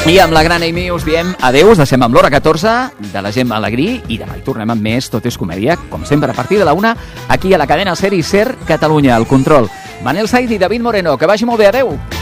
I amb la gran Amy us diem adeu, us deixem amb l'hora 14 de la Gemma Alegrí i demà hi tornem amb més Tot és comèdia, com sempre a partir de la 1, aquí a la cadena Ser i Ser Catalunya, al control. Manel Saiz i David Moreno, que vagi molt bé, adeu!